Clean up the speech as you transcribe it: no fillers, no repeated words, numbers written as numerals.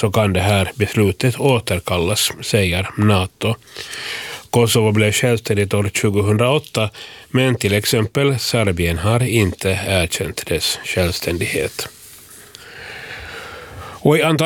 så kan det här beslutet återkallas, säger NATO. Kosovo blev självständigt år 2008, men till exempel Serbien har inte erkänt dess självständighet. Och i